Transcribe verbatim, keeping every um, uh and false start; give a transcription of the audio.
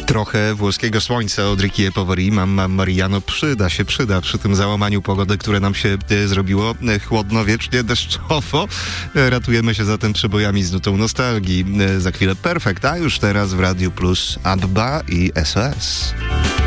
Trochę włoskiego słońca od Ricky Poveri, Mamma Mariano, przyda się, przyda przy tym załamaniu pogody, które nam się e, zrobiło e, chłodno, wiecznie deszczowo. E, ratujemy się zatem przebojami z nutą nostalgii. E, za chwilę Perfekt, a już teraz w Radiu Plus Abba i S O S.